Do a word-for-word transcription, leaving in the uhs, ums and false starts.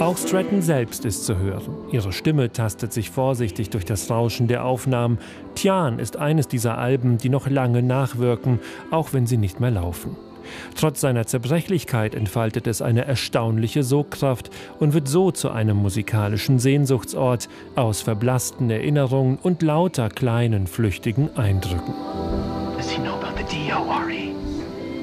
Auch Stratton selbst ist zu hören. Ihre Stimme tastet sich vorsichtig durch das Rauschen der Aufnahmen. Tian ist eines dieser Alben, die noch lange nachwirken, auch wenn sie nicht mehr laufen. Trotz seiner Zerbrechlichkeit entfaltet es eine erstaunliche Sogkraft und wird so zu einem musikalischen Sehnsuchtsort aus verblassten Erinnerungen und lauter kleinen, flüchtigen Eindrücken. Does he know about the D O R E?